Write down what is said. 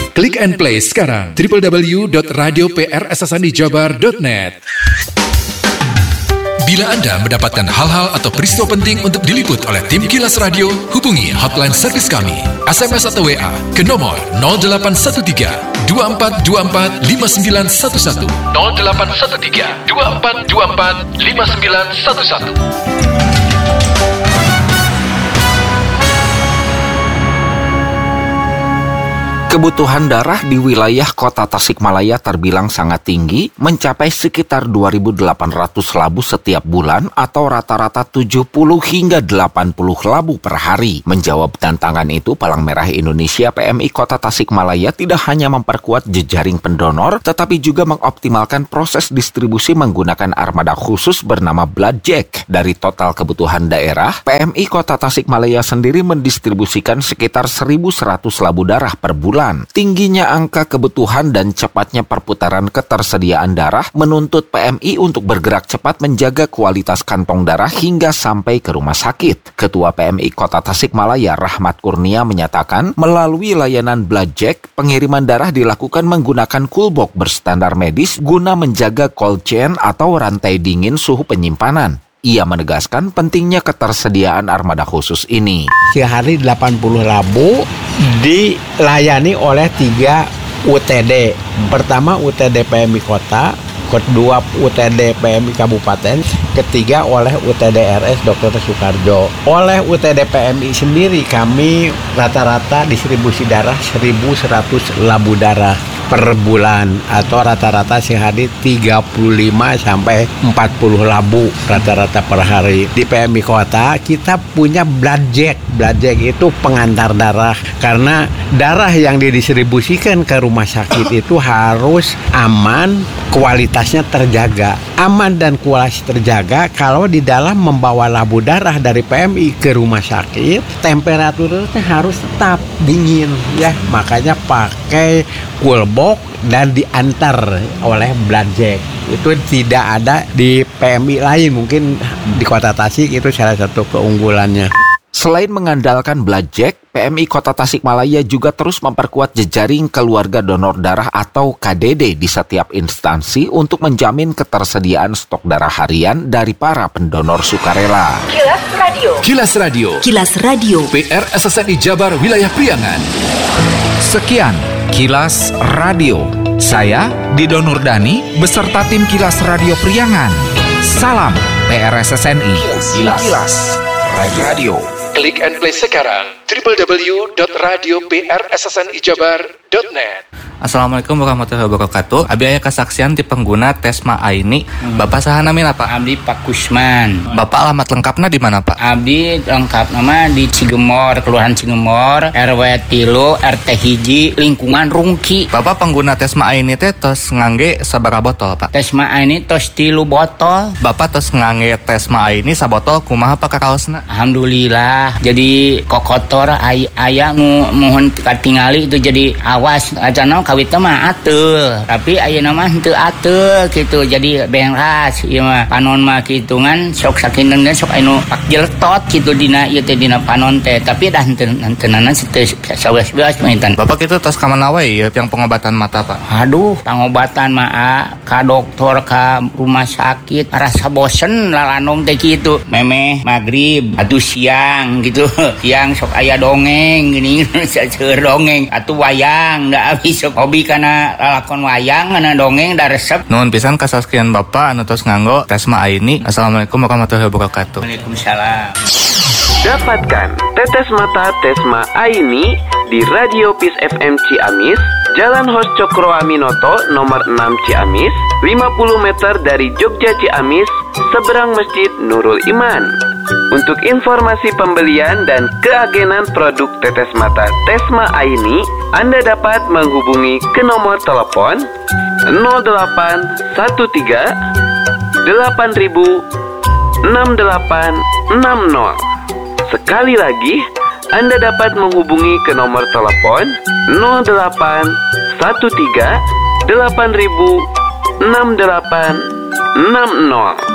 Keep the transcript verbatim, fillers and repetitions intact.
Klik and play sekarang w w w dot radio p r s s n i jabar dot net. Bila Anda mendapatkan hal-hal atau peristiwa penting untuk diliput oleh tim Kilas Radio, hubungi hotline servis kami, S M S atau W A ke nomor nol delapan satu tiga dua empat dua empat lima sembilan satu satu nol delapan satu tiga dua empat dua empat lima sembilan satu satu. Kebutuhan darah di wilayah kota Tasikmalaya terbilang sangat tinggi, mencapai sekitar dua ribu delapan ratus labu setiap bulan atau rata-rata tujuh puluh hingga delapan puluh labu per hari. Menjawab tantangan itu, Palang Merah Indonesia P M I Kota Tasikmalaya tidak hanya memperkuat jejaring pendonor, tetapi juga mengoptimalkan proses distribusi menggunakan armada khusus bernama Blood Jack. Dari total kebutuhan daerah, P M I Kota Tasikmalaya sendiri mendistribusikan sekitar seribu seratus labu darah per bulan. Tingginya angka kebutuhan dan cepatnya perputaran ketersediaan darah menuntut P M I untuk bergerak cepat menjaga kualitas kantong darah hingga sampai ke rumah sakit. Ketua P M I Kota Tasikmalaya Rahmat Kurnia menyatakan, melalui layanan Blood Jack, pengiriman darah dilakukan menggunakan coolbox berstandar medis guna menjaga cold chain atau rantai dingin suhu penyimpanan. Ia menegaskan pentingnya ketersediaan armada khusus ini. Sehari delapan puluh labu dilayani oleh tiga U T D. Pertama U T D P M I Kota, kedua U T D P M I Kabupaten, ketiga oleh U T D R S Dokter Soekarjo. Oleh U T D P M I sendiri kami rata-rata distribusi darah seribu seratus labu darah per bulan atau rata-rata sehari tiga puluh lima sampai empat puluh labu rata-rata per hari. Di P M I Kota kita punya Blood Jack. Blood Jack itu pengantar darah, karena darah yang didistribusikan ke rumah sakit itu harus aman, kualitasnya terjaga. Aman dan kualitas terjaga kalau di dalam membawa labu darah dari P M I ke rumah sakit, temperaturnya harus tetap dingin ya. Makanya pakai coolbox dan diantar oleh Blood Jack. Itu tidak ada di P M I lain, mungkin di Kota Tasik itu salah satu keunggulannya. Selain mengandalkan Blood Jack, P M I Kota Tasikmalaya juga terus memperkuat jejaring keluarga donor darah atau K D D di setiap instansi untuk menjamin ketersediaan stok darah harian dari para pendonor sukarela. Kilas Radio. Kilas Radio. Kilas Radio. P R S S N I Jabar Wilayah Priangan. Sekian Kilas Radio. Saya Dido Nurdani beserta tim Kilas Radio Priangan. Salam P R S S N I. Kilas, Kilas Radio. Klik and play sekarang w w w dot radio p r s s n i jabar dot net. Assalamualaikum warahmatullahi wabarakatuh. Abi aya kesaksian ti pengguna Tesma Aini. Hmm. Bapak saha namina Pak? Abdi Pak Kusman. Bapak alamat lengkapna di mana Pak? Abdi lengkap nama di Cigemor, Kelurahan Cigemor, R W tilu, R T hiji, lingkungan Rungki. Bapak pengguna Tesma Aini teh tos ngangge sabaraha botol Pak? Tesma Aini tos tilu botol. Bapak tos ngangge Tesma Aini sabotol kumaha Pak kakaosna? Alhamdulillah. Jadi kokotor ay- aya mu mohon katingali itu jadi awas acana kawit mah atul, tapi ayeuna mah henteu atul gitu. Jadi beras ieu mah panon mah kitungan sok sakinten sok anu pak jeltot kitu dina ieu teh dina panon teh, tapi dah henteu henteunana teu saweas-weas maintan. Bapak kitu tos ka mana wae yang pengobatan mata Pak? Aduh, pengobatan mah ka dokter ka rumah sakit rasa bosen lalanong teh kitu. Memeh magrib atuh siang gitu. Siang sok aya dongeng gini saeur dongeng atuh wayang da abis sok hobi kana lakon wayang kana dongeng da resep. Nuhun pisan kasaskian Bapak anu tos nganggo Tesma Aini. Assalamualaikum warahmatullahi wabarakatuh. Waalaikumsalam. Dapatkan tetes mata Tesma Aini di Radio Peace F M Ciamis, Jalan Hos Cokro Aminoto nomor enam Ciamis, lima puluh meter dari Jogja Ciamis, seberang Masjid Nurul Iman. Untuk informasi pembelian dan keagenan produk tetes mata Tesma Aini, Anda dapat menghubungi ke nomor telepon nol delapan satu tiga delapan ribu enam delapan enam nol. Sekali lagi, Anda dapat menghubungi ke nomor telepon nol delapan satu tiga delapan ribu enam delapan enam nol.